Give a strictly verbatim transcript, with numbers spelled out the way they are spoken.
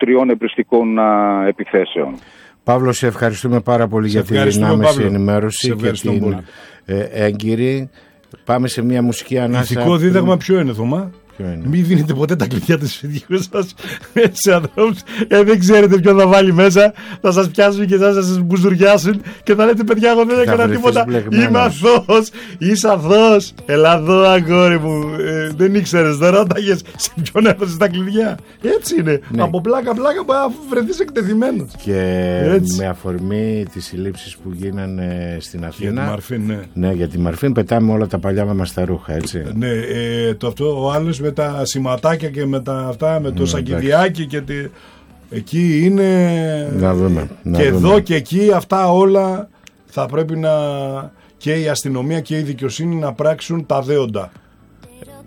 τριών εμπριστικών επιθέσεων. Παύλο, σε ευχαριστούμε πάρα πολύ σε για την άμεση ενημέρωση και την ε, έγκυρη. Πάμε σε μια μουσική ανάσα. Ηθικό δίδαγμα ποιο είναι, Θωμά? Μην δίνετε ποτέ τα κλειδιά της σπιτιού σας σε ανθρώπους. Ε, δεν ξέρετε ποιον θα βάλει μέσα. Θα σας πιάσουν και θα σας μπουζουριάσουν και θα λέτε, παιδιά, εγώ δεν έκανα τίποτα. Είμαι αθώος. Είσαι αθώος. Έλα εδώ, αγόρι μου. Ε, δεν ήξερες, δεν ρώταγες σε ποιον έδωσες τα κλειδιά. Έτσι είναι. Ναι. Από πλάκα πλάκα μπορεί να βρεθείς εκτεθειμένος. Και έτσι, με αφορμή τις συλλήψεις που γίνανε στην Αθήνα. Για τη Μαρφίν, ναι. Ναι, για τη Μαρφίν πετάμε όλα τα παλιά μας τα ρούχα, έτσι. Ναι, ε, το αυτό ο άλλος με τα σηματάκια και με τα αυτά, με το mm, σακιδιάκι και τη... εκεί είναι να δούμε, να και δούμε. Εδώ και εκεί αυτά όλα θα πρέπει να και η αστυνομία και η δικαιοσύνη να πράξουν τα δέοντα.